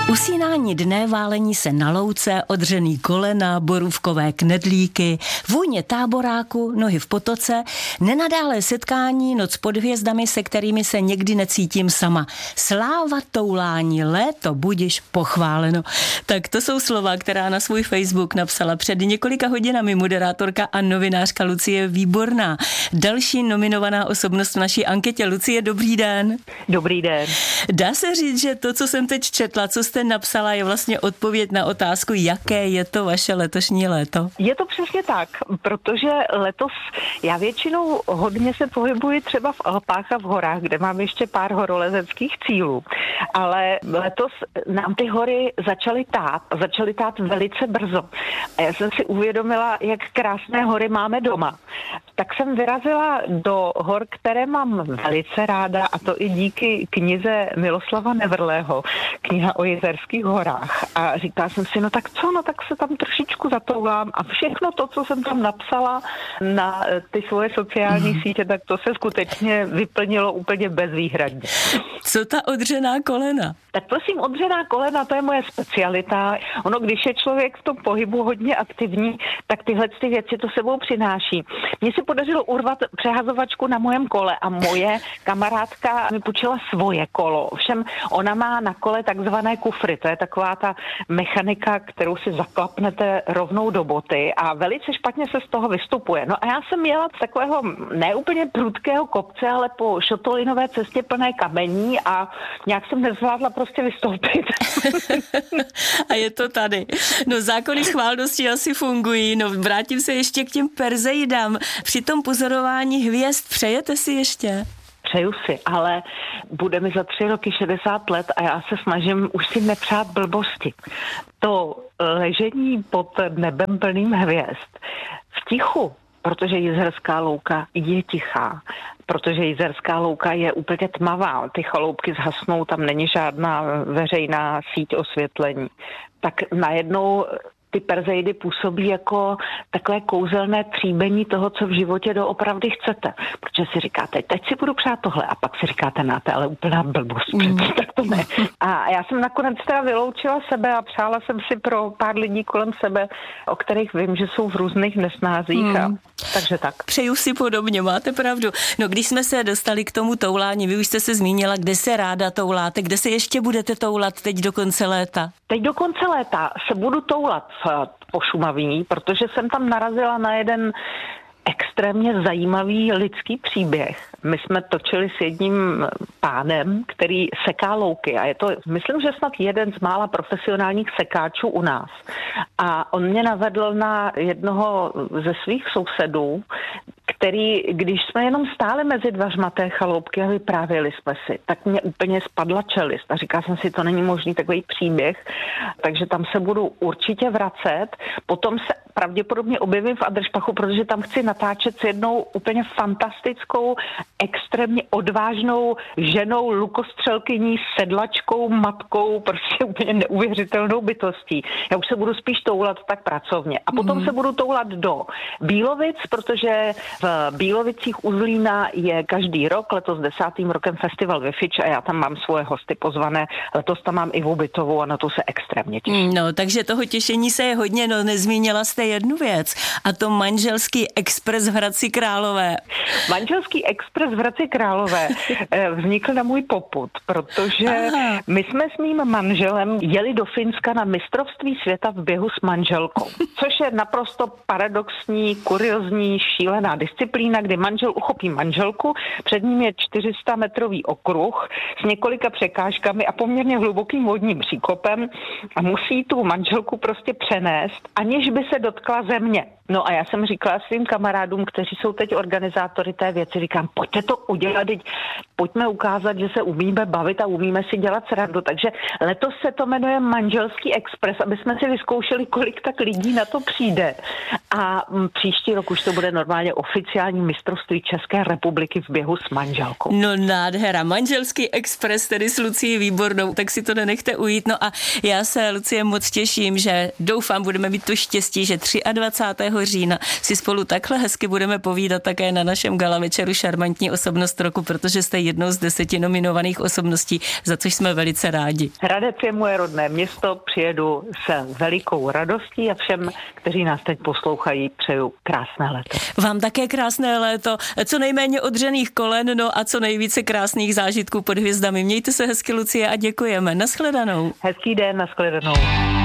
Usínání dne, válení se na louce, odřený kolena, borůvkové knedlíky, vůně táboráku, nohy v potoce, nenadálé setkání, noc pod hvězdami, se kterými se někdy necítím sama. Sláva toulání, léto budiš pochváleno. Tak to jsou slova, která na svůj Facebook napsala před několika hodinami moderátorka a novinářka Lucie Výborná. Další nominovaná osobnost v naší anketě. Lucie, dobrý den. Dobrý den. Dá se říct, že to, co jsem teď četla, co jste napsala, je vlastně odpověď na otázku, jaké je to vaše letošní léto? Je to přesně tak, protože letos já většinou hodně se pohybuji třeba v Alpách a v horách, kde mám ještě pár horolezeckých cílů. Ale letos nám ty hory začaly tát velice brzo. A já jsem si uvědomila, jak krásné hory máme doma. Tak jsem vyrazila do hor, které mám velice ráda, a to i díky knize Miloslava Nevrlého, kniha o Jizerských horách. A říkala jsem si, tak se tam trošičku zatoulám a všechno to, co jsem tam napsala na ty svoje sociální sítě, tak to se skutečně vyplnilo úplně bezvýhradně. Co ta odřená kolena? Tak prosím, odřená kolena, to je moje specialita. Ono, když je člověk v tom pohybu hodně aktivní, tak tyhle ty věci to sebou přináší. Mně se podařilo urvat přehazovačku na mojem kole a moje kamarádka mi půjčila svoje kolo. Ovšem ona má na kole takzvané kufry, to je taková ta mechanika, kterou si zaklapnete rovnou do boty a velice špatně se z toho vystupuje. No a já jsem jela z takového neúplně prudkého kopce, ale po šotolinové cestě plné kamení a nějak jsem nezvládla prostě vystoupit. A je to tady. No, zákony schválnosti asi fungují. No, vrátím se ještě k těm Perseidám. Při tom pozorování hvězd přejete si ještě? Přeju si, ale bude mi za 3 roky 60 let a já se snažím už si nepřát blbosti. To ležení pod nebem plným hvězd v tichu, protože Jizerská louka je tichá, protože Jizerská louka je úplně tmavá, ty chaloupky zhasnou, tam není žádná veřejná síť osvětlení, tak najednou ty Perseidy působí jako takové kouzelné tříbení toho, co v životě doopravdy chcete. Protože si říkáte, teď si budu přát tohle a pak si říkáte, ale úplná blbost, tak to ne. A já jsem nakonec teda vyloučila sebe a přála jsem si pro pár lidí kolem sebe, o kterých vím, že jsou v různých nesnázích. Takže tak. Přeju si podobně, máte pravdu. No, když jsme se dostali k tomu toulání, vy už jste se zmínila, kde se ráda touláte, kde se ještě budete toulat teď do konce léta? Teď do konce léta se budu toulat v Pošumaví, protože jsem tam narazila na jeden extrémně zajímavý lidský příběh. My jsme točili s jedním pánem, který seká louky a je to, myslím, že snad jeden z mála profesionálních sekáčů u nás. A on mě navedl na jednoho ze svých sousedů, který, když jsme jenom stáli mezi dveřma té chaloupky a vyprávěli jsme si, tak mě úplně spadla čelist a říkala jsem si, to není možný takový příběh, takže tam se budu určitě vracet. Potom se pravděpodobně objevím v Adršpachu, protože tam chci natáčet s jednou úplně fantastickou, extrémně odvážnou ženou, lukostřelkyní, sedlačkou, matkou, prostě úplně neuvěřitelnou bytostí. Já už se budu spíš toulat tak pracovně. A potom se budu toulat do Bílovic, protože v Bílovicích u Zlína je každý rok, letos 10. rokem festival Vyfič a já tam mám svoje hosty pozvané. Letos tam mám Ivu Bytovou a na to se extrémně těším. No, takže toho těšení se je hodně, no nezmínila jste jednu věc a to manželský expres v Hradci Králové. Manželský expres v Hradci Králové vznikl na můj popud, protože my jsme s mým manželem jeli do Finska na mistrovství světa v běhu s manželkou, což je naprosto paradoxní, kuriozní, šílená disciplína, kdy manžel uchopí manželku, před ním je 400-metrový okruh s několika překážkami a poměrně hlubokým vodním příkopem a musí tu manželku prostě přenést, aniž by se dotkla země. No a já jsem říkala svým kamarádům, kteří jsou teď organizátory té věci, říkám, pojďte to udělat, pojďme ukázat, že se umíme bavit a umíme si dělat srandu. Takže letos se to jmenuje Manželský expres, aby jsme si vyzkoušeli, kolik tak lidí na to přijde. A příští rok už to bude normálně oficiální mistrovství České republiky v běhu s manželkou. No nádhera, Manželský expres, tedy s Lucií Výbornou, tak si to nenechte ujít. No a já se, Lucie, moc těším, že doufám, budeme mít to štěstí, že 23. října si spolu takhle hezky budeme povídat také na našem gala večeru Šarmantní osobnost roku, protože jste jednou z 10 nominovaných osobností, za což jsme velice rádi. Hradec je moje rodné město, přijedu s velikou radostí a všem, kteří nás teď poslouchají, přeju krásné léto. Vám také krásné léto, co nejméně odřených kolen, no a co nejvíce krásných zážitků pod hvězdami. Mějte se hezky, Lucie, a děkujeme. Nashledanou. Hezký den, nashledanou.